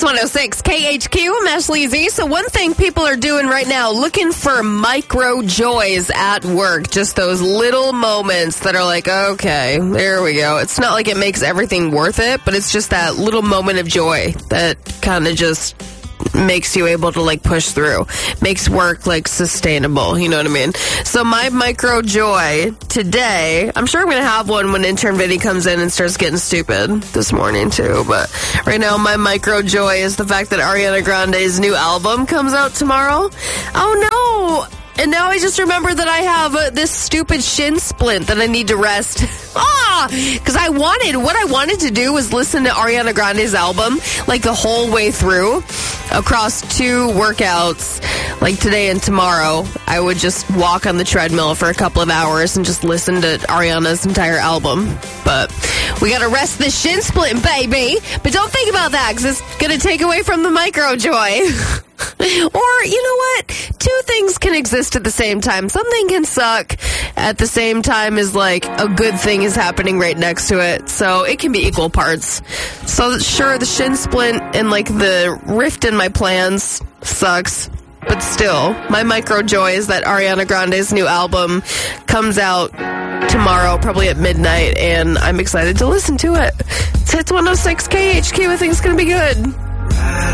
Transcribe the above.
106 KHQ, I'm Ashley Z. So one thing people are doing right now, looking for micro joys at work. Just those little moments that are like, okay, there we go. It's not like it makes everything worth it, but it's just that little moment of joy that kind of just makes you able to like push through, makes work like sustainable, you know what I mean? So my micro joy today, I'm sure I'm going to have one when intern Vinny comes in and starts getting stupid this morning too, but right now my micro joy is the fact that Ariana Grande's new album comes out tomorrow. Oh no! And now I just remember that I have this stupid shin splint that I need to rest. Because what I wanted to do was listen to Ariana Grande's album, like the whole way through, across 2 workouts, like today and tomorrow. I would just walk on the treadmill for a couple of hours and just listen to Ariana's entire album. But we got to rest the shin splint, baby. But don't think about that, because it's going to take away from the micro joy. Or, you know what? 2 things can exist at the same time. Something can suck at the same time as, like, a good thing is happening right next to it. So it can be equal parts. So, sure, the shin splint and, like, the rift in my plans sucks. But still, my micro joy is that Ariana Grande's new album comes out tomorrow, probably at midnight, and I'm excited to listen to it. It's Hits 106 KHQ. I think it's going to be good.